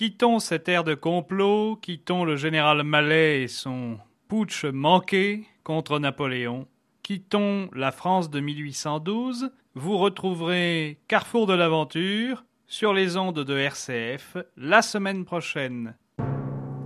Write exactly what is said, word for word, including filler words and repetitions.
Quittons cette ère de complot, quittons le général Mallet et son putsch manqué contre Napoléon. Quittons la France de mille huit cent douze. Vous retrouverez Carrefour de l'aventure sur les ondes de R C F la semaine prochaine.